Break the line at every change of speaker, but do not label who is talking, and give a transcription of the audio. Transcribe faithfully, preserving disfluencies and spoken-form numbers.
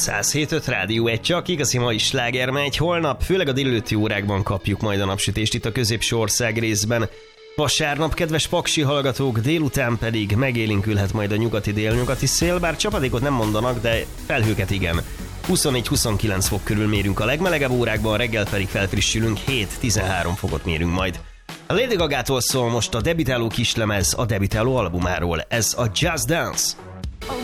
száz hét öt Rádió egy, csak igazi mai sláger megy. Holnap, főleg a délelőtti órákban kapjuk majd a napsütést itt a középső ország részben. Vasárnap, kedves paksi hallgatók, délután pedig megélénkülhet majd a nyugati-délnyugati szél, bár csapadékot nem mondanak, de felhőket igen. huszonnégy-huszonkilenc fok körül mérünk a legmelegebb órákban, reggel pedig felfrissülünk, hét-tizenhárom fokot mérünk majd. A Lady Gagától szól most a debütáló kislemez a debütáló albumáról, ez a Just Dance.